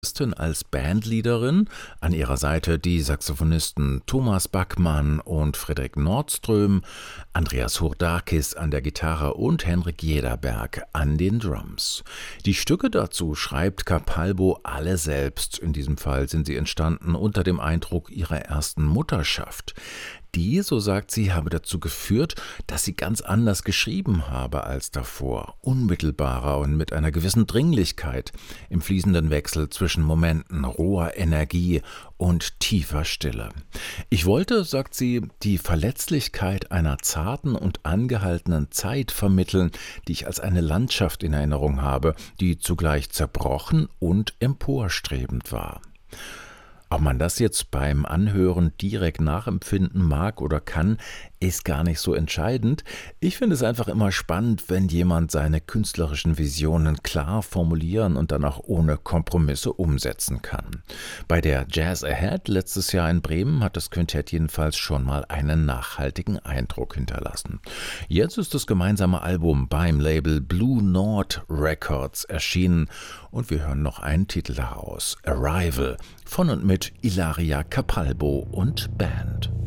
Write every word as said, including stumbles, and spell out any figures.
Als Bandleaderin, an ihrer Seite die Saxophonisten Thomas Backmann und Frederik Nordström, Andreas Hurdakis an der Gitarre und Henrik Jederberg an den Drums. Die Stücke dazu schreibt Capalbo alle selbst. In diesem Fall sind sie entstanden unter dem Eindruck ihrer ersten Mutterschaft. Die, so sagt sie, habe dazu geführt, dass sie ganz anders geschrieben habe als davor, unmittelbarer und mit einer gewissen Dringlichkeit, im fließenden Wechsel zwischen Momenten roher Energie und tiefer Stille. Ich wollte, sagt sie, die Verletzlichkeit einer zarten und angehaltenen Zeit vermitteln, die ich als eine Landschaft in Erinnerung habe, die zugleich zerbrochen und emporstrebend war. Ob man das jetzt beim Anhören direkt nachempfinden mag oder kann, ist gar nicht so entscheidend. Ich finde es einfach immer spannend, wenn jemand seine künstlerischen Visionen klar formulieren und dann auch ohne Kompromisse umsetzen kann. Bei der Jazz Ahead letztes Jahr in Bremen hat das Quintett jedenfalls schon mal einen nachhaltigen Eindruck hinterlassen. Jetzt ist das gemeinsame Album beim Label Blue Note Records erschienen und wir hören noch einen Titel daraus, Arrival, von und mit Ilaria Capalbo und Band.